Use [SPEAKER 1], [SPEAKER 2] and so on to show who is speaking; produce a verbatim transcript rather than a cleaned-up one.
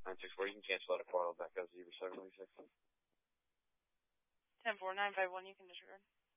[SPEAKER 1] nine six four, you can cancel out a call back out zero seven six.
[SPEAKER 2] ten four nine five one, you can disregard.